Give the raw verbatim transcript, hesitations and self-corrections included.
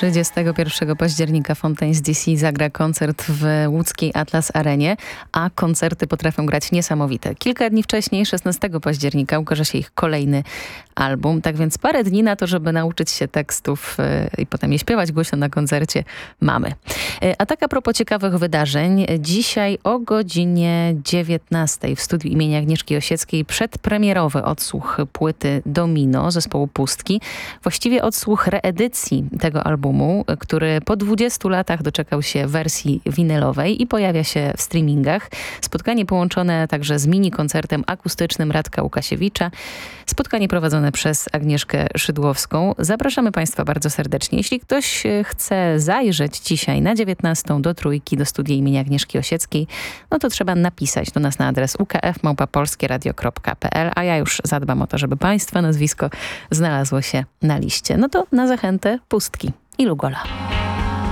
trzydziestego pierwszego października Fontaines D C zagra koncert w łódzkiej Atlas Arenie, a koncerty potrafią grać niesamowite. Kilka dni wcześniej, szesnastego października, ukaże się ich kolejny album, tak więc parę dni na to, żeby nauczyć się tekstów yy, i potem je śpiewać głośno na koncercie mamy. Yy, a tak a propos ciekawych wydarzeń, dzisiaj o godzinie dziewiętnastej w studiu imienia Agnieszki Osieckiej przedpremierowy odsłuch płyty Domino zespołu Pustki. Właściwie odsłuch reedycji tego albumu, który po dwudziestu latach doczekał się wersji winylowej i pojawia się w streamingach. Spotkanie połączone także z mini koncertem akustycznym Radka Łukasiewicza. Spotkanie prowadzone przez Agnieszkę Szydłowską. Zapraszamy Państwa bardzo serdecznie. Jeśli ktoś chce zajrzeć dzisiaj na dziewiętnastą do Trójki do studia imienia Agnieszki Osieckiej, no to trzeba napisać do nas na adres u k f małpa polskie radio kropka p l, a ja już zadbam o to, żeby Państwa nazwisko znalazło się na liście. No to na zachętę Pustki i Lugola.